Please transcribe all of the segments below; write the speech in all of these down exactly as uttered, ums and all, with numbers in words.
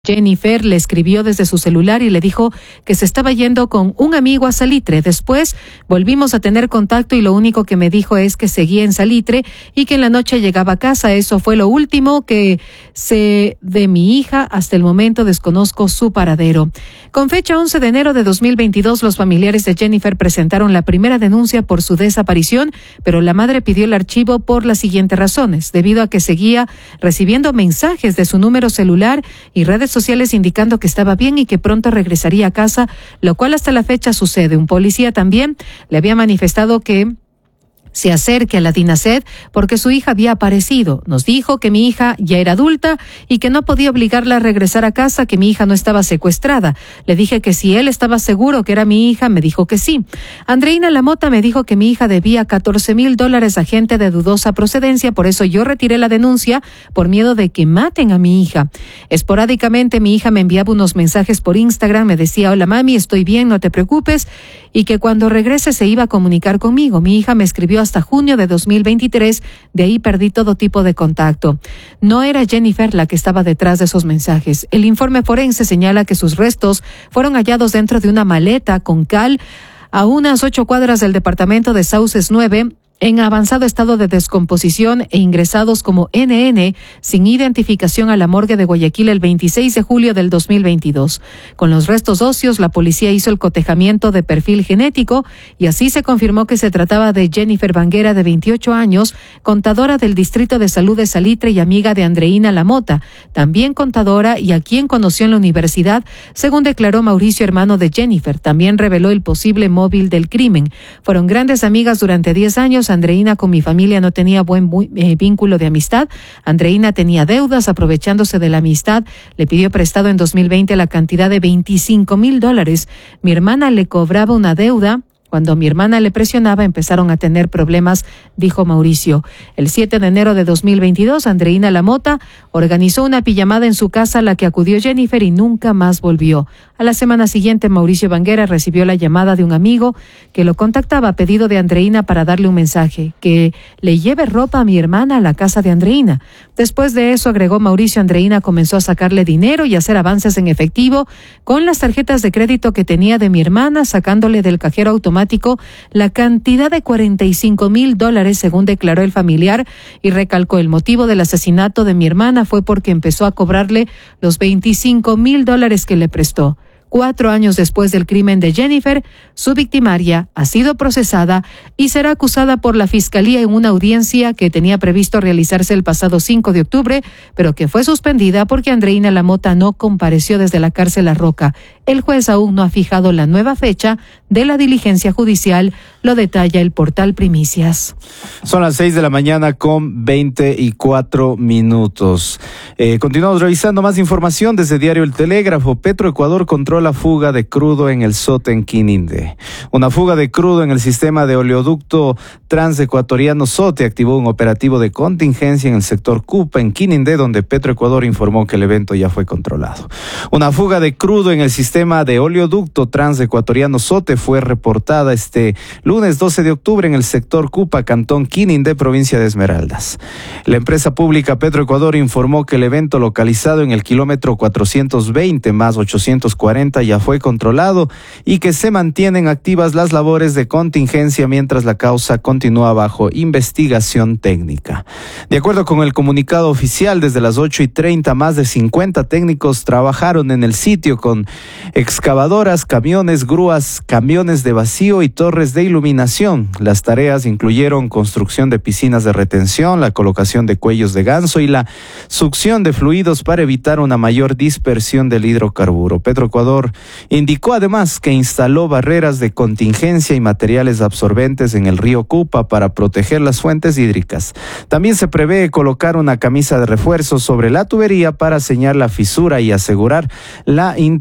Jennifer le escribió desde su celular y le dijo que se estaba yendo con un amigo a Salitre. Después volvimos a tener contacto y lo único que me dijo es que seguía en Salitre y que en la noche llegaba a casa. Eso fue lo último que sé de mi hija. Hasta el momento desconozco su paradero. Con fecha once de enero de dos mil veintidós, los familiares de Jennifer presentaron la primera denuncia por su desaparición, pero la madre pidió el archivo por las siguientes razones: debido a que seguía recibiendo mensajes de su número celular y redes sociales indicando que estaba bien y que pronto regresaría a casa, lo cual hasta la fecha sucede. Un policía también le había manifestado que se acerque a la DINASED porque su hija había aparecido. Nos dijo que mi hija ya era adulta y que no podía obligarla a regresar a casa, que mi hija no estaba secuestrada. Le dije que si él estaba seguro que era mi hija, me dijo que sí. Andreina Lamota me dijo que mi hija debía catorce mil dólares a gente de dudosa procedencia, por eso yo retiré la denuncia por miedo de que maten a mi hija. Esporádicamente mi hija me enviaba unos mensajes por Instagram, me decía: hola mami, estoy bien, no te preocupes, y que cuando regrese se iba a comunicar conmigo. Mi hija me escribió hasta junio de dos mil veintitrés, de ahí perdí todo tipo de contacto. No era Jennifer la que estaba detrás de esos mensajes. El informe forense señala que sus restos fueron hallados dentro de una maleta con cal a unas ocho cuadras del departamento de Sauces nueve, en avanzado estado de descomposición e ingresados como N N sin identificación a la morgue de Guayaquil el veintiséis de julio del dos mil veintidós. Con los restos óseos, la policía hizo el cotejamiento de perfil genético y así se confirmó que se trataba de Jennifer Banguera, de veintiocho años, contadora del Distrito de Salud de Salitre y amiga de Andreina Lamota, también contadora y a quien conoció en la universidad, según declaró Mauricio, hermano de Jennifer. También reveló el posible móvil del crimen. Fueron grandes amigas durante diez años. Andreina con mi familia no tenía buen eh, vínculo de amistad. Andreina tenía deudas. Aprovechándose de la amistad, le pidió prestado en dos mil veinte la cantidad de veinticinco mil dólares. Mi hermana le cobraba una deuda. Cuando mi hermana le presionaba, empezaron a tener problemas, dijo Mauricio. El siete de enero de dos mil veintidós, Andreina Lamota organizó una pijamada en su casa a la que acudió Jennifer y nunca más volvió. A la semana siguiente, Mauricio Banguera recibió la llamada de un amigo que lo contactaba a pedido de Andreina para darle un mensaje: que le lleve ropa a mi hermana a la casa de Andreina. Después de eso, agregó Mauricio, Andreina comenzó a sacarle dinero y hacer avances en efectivo con las tarjetas de crédito que tenía de mi hermana, sacándole del cajero automático la cantidad de cuarenta y cinco mil dólares, según declaró el familiar, y recalcó: el motivo del asesinato de mi hermana fue porque empezó a cobrarle los veinticinco mil dólares que le prestó. Cuatro años después del crimen de Jennifer, su victimaria ha sido procesada y será acusada por la Fiscalía en una audiencia que tenía previsto realizarse el pasado cinco de octubre, pero que fue suspendida porque Andreina Lamota no compareció desde la cárcel La Roca. El juez aún no ha fijado la nueva fecha de la diligencia judicial, lo detalla el portal Primicias. Son las seis de la mañana con veinticuatro minutos. Eh, continuamos revisando más información desde Diario El Telégrafo. Petroecuador controla la fuga de crudo en el Sote en Quinindé. Una fuga de crudo en el sistema de oleoducto transecuatoriano Sote activó un operativo de contingencia en el sector Cupa en Quinindé, donde Petroecuador informó que el evento ya fue controlado. Una fuga de crudo en el sistema de oleoducto transecuatoriano Sote fue reportada este lunes doce de octubre en el sector Cupa, cantón Quinindé, provincia de Esmeraldas. La empresa pública Petroecuador informó que el evento localizado en el kilómetro cuatrocientos veinte más ochocientos cuarenta ya fue controlado y que se mantienen activas las labores de contingencia mientras la causa continúa bajo investigación técnica. De acuerdo con el comunicado oficial, desde las ocho y treinta más de cincuenta técnicos trabajaron en el sitio con excavadoras, camiones, grúas, camiones de vacío y torres de iluminación. Las tareas incluyeron construcción de piscinas de retención, la colocación de cuellos de ganso y la succión de fluidos para evitar una mayor dispersión del hidrocarburo. Petroecuador indicó además que instaló barreras de contingencia y materiales absorbentes en el río Cupa para proteger las fuentes hídricas. También se prevé colocar una camisa de refuerzo sobre la tubería para sellar la fisura y asegurar la integridad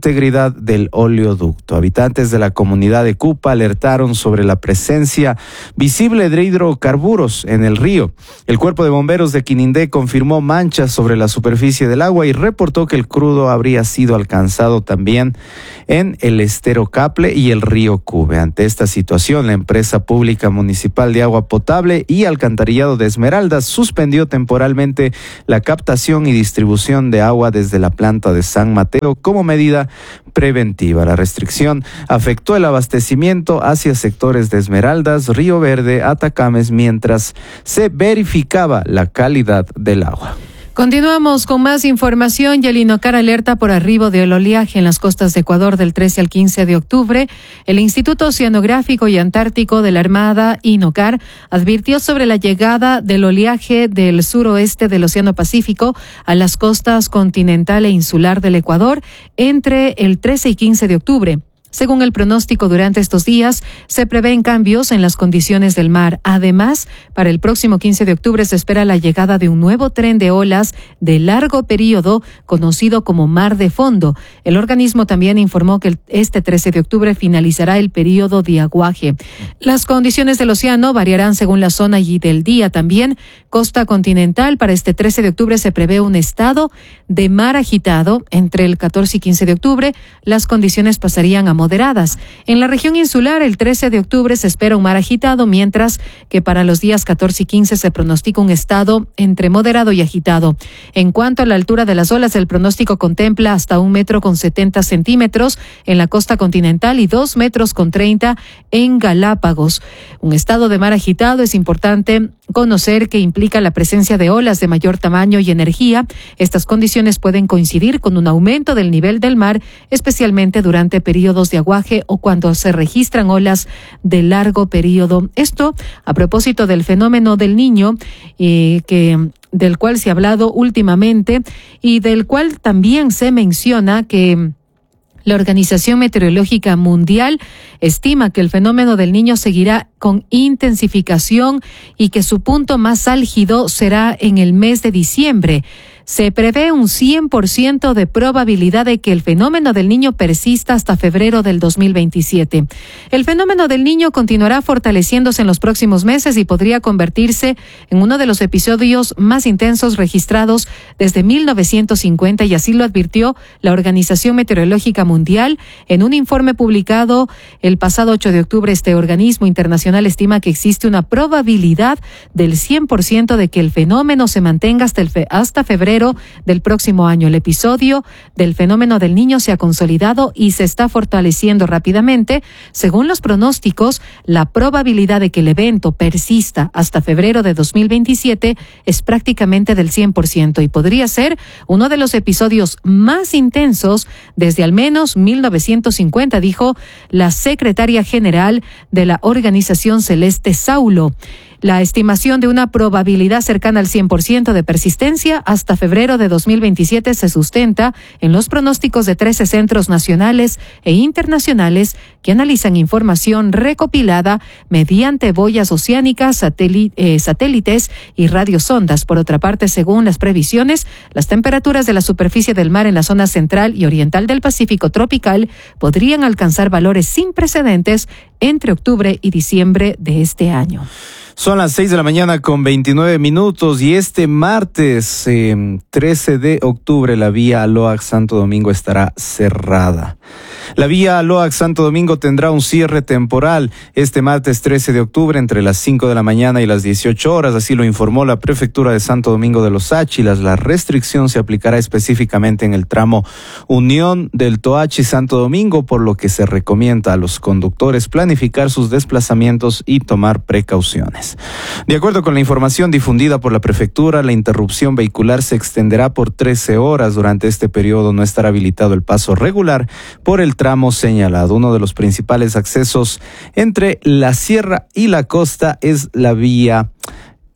calidad del oleoducto. Habitantes de la comunidad de Cupa alertaron sobre la presencia visible de hidrocarburos en el río. El Cuerpo de Bomberos de Quinindé confirmó manchas sobre la superficie del agua y reportó que el crudo habría sido alcanzado también en el estero Caple y el río Cube. Ante esta situación, la empresa pública municipal de agua potable y alcantarillado de Esmeraldas suspendió temporalmente la captación y distribución de agua desde la planta de San Mateo como medida preventiva. La restricción afectó el abastecimiento hacia sectores de Esmeraldas, Río Verde, Atacames, mientras se verificaba la calidad del agua. Continuamos con más información. Y el INOCAR alerta por arribo del oleaje en las costas de Ecuador del trece al quince de octubre. El Instituto Oceanográfico y Antártico de la Armada, INOCAR, advirtió sobre la llegada del oleaje del suroeste del Océano Pacífico a las costas continental e insular del Ecuador entre el trece y quince de octubre. Según el pronóstico, durante estos días se prevén cambios en las condiciones del mar. Además, para el próximo quince de octubre se espera la llegada de un nuevo tren de olas de largo periodo conocido como mar de fondo. El organismo también informó que este trece de octubre finalizará el periodo de aguaje. Las condiciones del océano variarán según la zona y del día también. Costa continental, para este trece de octubre se prevé un estado de mar agitado. Entre el catorce y quince de octubre las condiciones pasarían a moderadas. En la región insular, el trece de octubre se espera un mar agitado, mientras que para los días catorce y quince se pronostica un estado entre moderado y agitado. En cuanto a la altura de las olas, el pronóstico contempla hasta un metro con setenta centímetros en la costa continental y dos metros con treinta en Galápagos. Un estado de mar agitado es importante conocer que implica la presencia de olas de mayor tamaño y energía. Estas condiciones pueden coincidir con un aumento del nivel del mar, especialmente durante periodos de aguaje o cuando se registran olas de largo periodo. Esto a propósito del fenómeno del Niño, eh, que del cual se ha hablado últimamente y del cual también se menciona que la Organización Meteorológica Mundial estima que el fenómeno del Niño seguirá con intensificación y que su punto más álgido será en el mes de diciembre. Se prevé un cien por ciento de probabilidad de que el fenómeno del Niño persista hasta febrero del dos mil veintisiete. El fenómeno del Niño continuará fortaleciéndose en los próximos meses y podría convertirse en uno de los episodios más intensos registrados desde mil novecientos cincuenta, y así lo advirtió la Organización Meteorológica Mundial en un informe publicado el pasado ocho de octubre. Este organismo internacional estima que existe una probabilidad del cien por ciento de que el fenómeno se mantenga hasta, el fe- hasta febrero del próximo año. El episodio del fenómeno del Niño se ha consolidado y se está fortaleciendo rápidamente. Según los pronósticos, la probabilidad de que el evento persista hasta febrero de dos mil veintisiete es prácticamente del cien por ciento y podría ser uno de los episodios más intensos desde al menos mil novecientos cincuenta, dijo la secretaria general de la Organización Celeste Saulo. La estimación de una probabilidad cercana al cien por ciento de persistencia hasta febrero de dos mil veintisiete se sustenta en los pronósticos de trece centros nacionales e internacionales que analizan información recopilada mediante boyas oceánicas, satéli- eh, satélites y radiosondas. Por otra parte, según las previsiones, las temperaturas de la superficie del mar en la zona central y oriental del Pacífico tropical podrían alcanzar valores sin precedentes entre octubre y diciembre de este año. Son las seis de la mañana con veintinueve minutos y este martes eh, trece de octubre la vía Aloac Santo Domingo estará cerrada. La vía Aloac Santo Domingo tendrá un cierre temporal este martes trece de octubre entre las cinco de la mañana y las dieciocho horas, así lo informó la Prefectura de Santo Domingo de los Áchilas. La restricción se aplicará específicamente en el tramo Unión del Toachi Santo Domingo, por lo que se recomienda a los conductores planificar sus desplazamientos y tomar precauciones. De acuerdo con la información difundida por la Prefectura, la interrupción vehicular se extenderá por trece horas. Durante este periodo no estará habilitado el paso regular por el tramo señalado. Uno de los principales accesos entre la sierra y la costa es la vía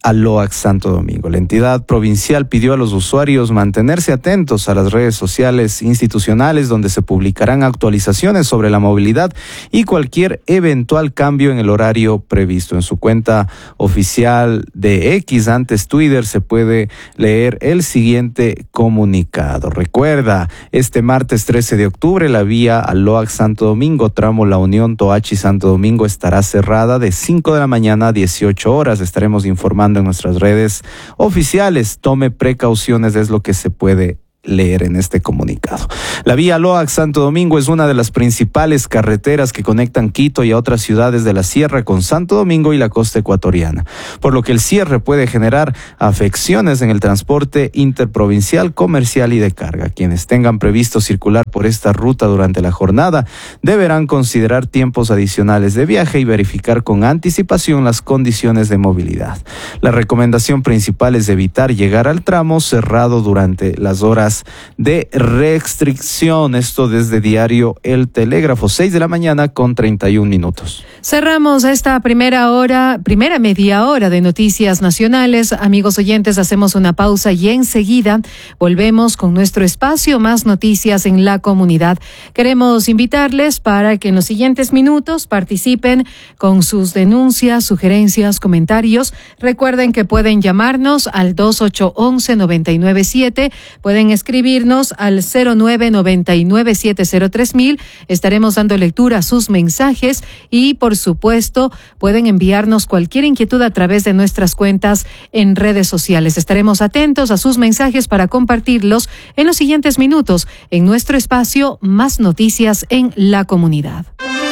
Aloac Santo Domingo. La entidad provincial pidió a los usuarios mantenerse atentos a las redes sociales institucionales donde se publicarán actualizaciones sobre la movilidad y cualquier eventual cambio en el horario previsto. En su cuenta oficial de X, antes Twitter, se puede leer el siguiente comunicado. Recuerda, este martes trece de octubre la vía Aloac Santo Domingo, tramo La Unión Toachi Santo Domingo, estará cerrada de cinco de la mañana a dieciocho horas. Estaremos informando en nuestras redes oficiales. Tome precauciones, es lo que se puede leer en este comunicado. La vía Aloac Santo Domingo es una de las principales carreteras que conectan Quito y a otras ciudades de la sierra con Santo Domingo y la costa ecuatoriana, por lo que el cierre puede generar afecciones en el transporte interprovincial, comercial y de carga. Quienes tengan previsto circular por esta ruta durante la jornada deberán considerar tiempos adicionales de viaje y verificar con anticipación las condiciones de movilidad. La recomendación principal es evitar llegar al tramo cerrado durante las horas de restricción. Esto desde Diario El Telégrafo, seis de la mañana con treinta y un minutos. Cerramos esta primera hora, primera media hora de noticias nacionales. Amigos oyentes, hacemos una pausa y enseguida volvemos con nuestro espacio Más Noticias en la Comunidad. Queremos invitarles para que en los siguientes minutos participen con sus denuncias, sugerencias, comentarios. Recuerden que pueden llamarnos al dos ocho uno uno nueve nueve siete, pueden escribirnos al cero nueve nueve nueve siete cero tres mil. Estaremos dando lectura a sus mensajes y, por supuesto, pueden enviarnos cualquier inquietud a través de nuestras cuentas en redes sociales. Estaremos atentos a sus mensajes para compartirlos en los siguientes minutos en nuestro espacio Más Noticias en la Comunidad.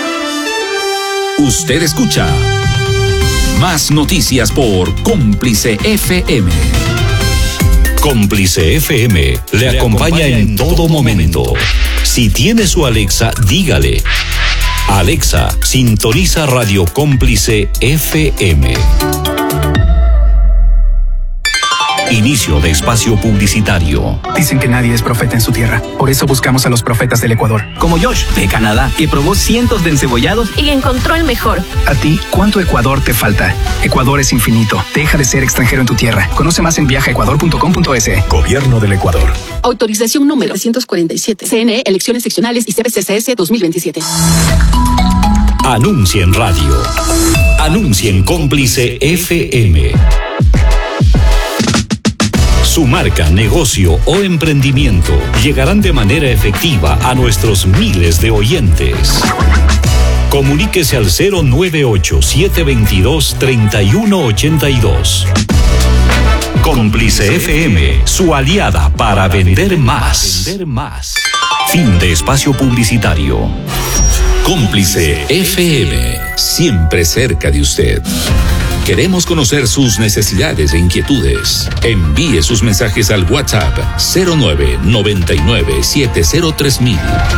Usted escucha Más Noticias por Cómplice F M. Cómplice F M le acompaña en todo momento. Si tiene su Alexa, dígale: Alexa, sintoniza Radio Cómplice F M. Inicio de espacio publicitario. Dicen que nadie es profeta en su tierra. Por eso buscamos a los profetas del Ecuador. Como Josh, de Canadá, que probó cientos de encebollados y encontró el mejor. A ti, ¿cuánto Ecuador te falta? Ecuador es infinito. Deja de ser extranjero en tu tierra. Conoce más en viaja ecuador punto com punto es. Gobierno del Ecuador. Autorización número trescientos cuarenta y siete. C N E, elecciones seccionales y C B C C S dos mil veintisiete. Anuncia en radio. Anuncia en Cómplice F M. Su marca, negocio o emprendimiento llegarán de manera efectiva a nuestros miles de oyentes. Comuníquese al cero nueve ocho siete dos dos tres uno ocho dos. Cómplice F M, su aliada para vender más. Fin de espacio publicitario. Cómplice F M, siempre cerca de usted. Queremos conocer sus necesidades e inquietudes. Envíe sus mensajes al WhatsApp cero nueve nueve nueve siete cero tres mil.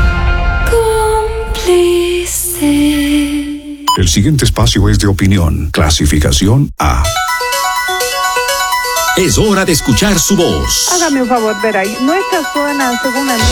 Cómplice. El siguiente espacio es de opinión. Clasificación A. Es hora de escuchar su voz. Hágame un favor, ver ahí. Nuestra zona, según el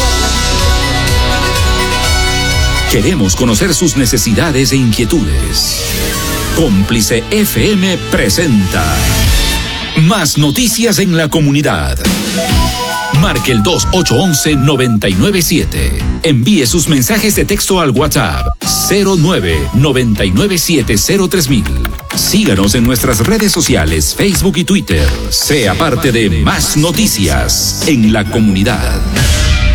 Queremos conocer sus necesidades e inquietudes. Cómplice F M presenta Más Noticias en la Comunidad. Marque el dos ocho uno uno nueve nueve siete. Envíe sus mensajes de texto al WhatsApp cero nueve nueve nueve siete cero tres mil. Síganos en nuestras redes sociales, Facebook y Twitter. Sea parte de Más Noticias en la Comunidad.